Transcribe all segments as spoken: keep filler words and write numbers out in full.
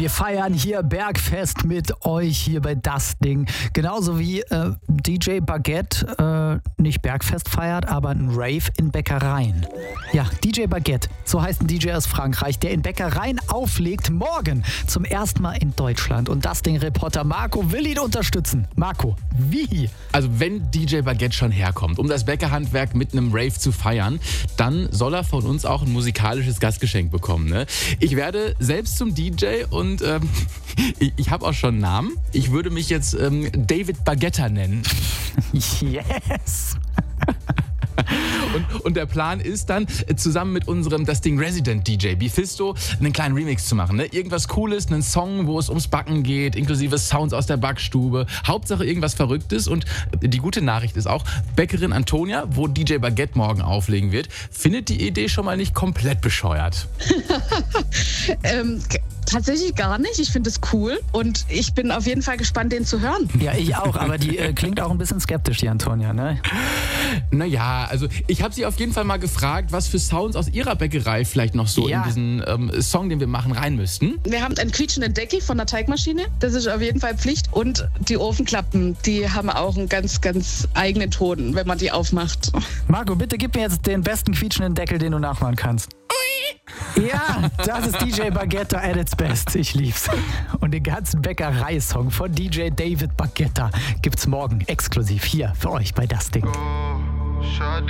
Wir feiern hier Bergfest mit euch hier bei Das Ding. Genauso wie äh, D J Baguette äh, nicht Bergfest feiert, aber ein Rave in Bäckereien. Ja, D J Baguette, so heißt ein D J aus Frankreich, der in Bäckereien auflegt, morgen zum ersten Mal in Deutschland. Und Das Ding-Reporter Marco will ihn unterstützen. Marco, wie? Also wenn D J Baguette schon herkommt, um das Bäckerhandwerk mit einem Rave zu feiern, dann soll er von uns auch ein musikalisches Gastgeschenk bekommen. Ne? Ich werde selbst zum D J und ähm, ich, ich habe auch schon einen Namen. Ich würde mich jetzt ähm, David Baguetta nennen. Yes! Und, und der Plan ist dann, zusammen mit unserem Das Ding Resident D J Bifisto einen kleinen Remix zu machen. Ne? Irgendwas Cooles, einen Song, wo es ums Backen geht, inklusive Sounds aus der Backstube. Hauptsache irgendwas Verrücktes. Und die gute Nachricht ist auch, Bäckerin Antonia, wo D J Baguette morgen auflegen wird, findet die Idee schon mal nicht komplett bescheuert. ähm, tatsächlich gar nicht. Ich finde es cool und ich bin auf jeden Fall gespannt, den zu hören. Ja, ich auch, aber die äh, klingt auch ein bisschen skeptisch, die Antonia, ne? Naja, also ich habe sie auf jeden Fall mal gefragt, was für Sounds aus ihrer Bäckerei vielleicht noch so Ja. in diesen ähm, Song, den wir machen, rein müssten. Wir haben einen quietschenden Deckel von der Teigmaschine. Das ist auf jeden Fall Pflicht. Und die Ofenklappen, die haben auch einen ganz, ganz eigenen Ton, wenn man die aufmacht. Marco, bitte gib mir jetzt den besten quietschenden Deckel, den du nachmachen kannst. Ja, das ist D J Baguetta at its best. Ich lieb's. Und den ganzen Bäckereisong von D J David Baguetta gibt's morgen exklusiv hier für euch bei Das Ding. Oh, Shawty,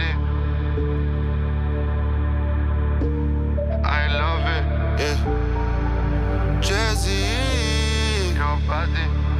I love it, yeah. Jazzy, your body.